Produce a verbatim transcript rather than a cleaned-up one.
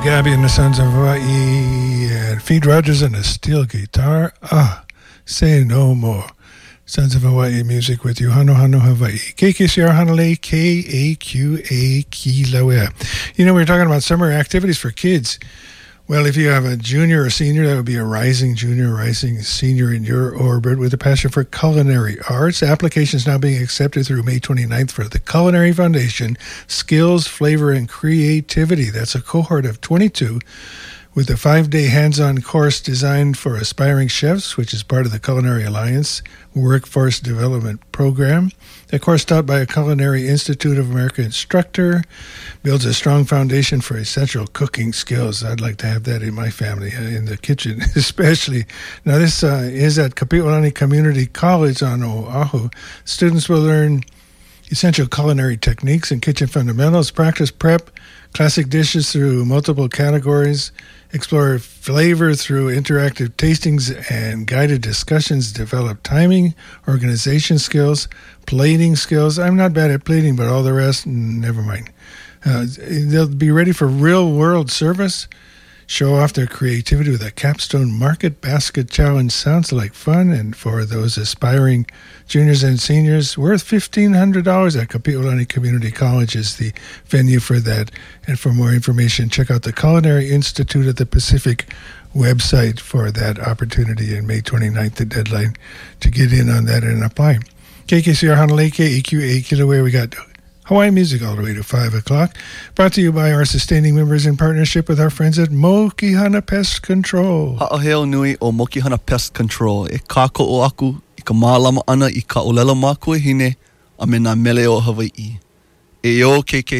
Gabby and the Sons of Hawaii, and Feed Rogers and the steel guitar. Ah, say no more. Sons of Hawaii music with you. Hano Hano Hawaii. K K C R Hanalei, K A Q A Kilauea. You know, we were talking about summer activities for kids. Well, if you have a junior or senior, that would be a rising junior, rising senior in your orbit with a passion for culinary arts. Applications now being accepted through May twenty-ninth for the Culinary Foundation, Skills, Flavor, and Creativity. That's a cohort of twenty-two with a five-day hands-on course designed for aspiring chefs, which is part of the Culinary Alliance Workforce Development Program. The course, taught by a Culinary Institute of America instructor, builds a strong foundation for essential cooking skills. I'd like to have that in my family, uh, in the kitchen especially. Now, this uh, is at Kapi'olani Community College on Oahu. Students will learn essential culinary techniques and kitchen fundamentals, practice prep, classic dishes through multiple categories, explore flavor through interactive tastings and guided discussions, develop timing, organization skills, plating skills. I'm not bad at plating, but all the rest, never mind. Uh, they'll be ready for real-world service, show off their creativity with a capstone market basket challenge. Sounds like fun, and for those aspiring juniors and seniors, worth fifteen hundred dollars at Kapi'olani Community College is the venue for that. And for more information, check out the Culinary Institute of the Pacific website for that opportunity. And May twenty-ninth, the deadline to get in on that and apply. K K C R Hanalei, K E Q A Kilauea. We got Hawaiian music all the way to five o'clock. Brought to you by our sustaining members in partnership with our friends at Mokihana Pest Control. Ha'aheo nui o Mokihana Pest Control. E kāko'o aku, i ka mālama ana, i ka olela mākua hine, a me nā mele o Hawaii. E o K K